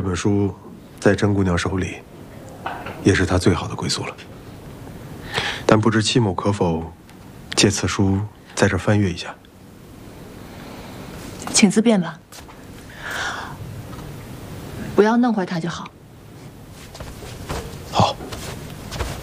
本书在甄姑娘手里，也是她最好的归宿了。但不知戚某可否借此书在这翻阅一下？ 请自便吧，不要弄坏它就好。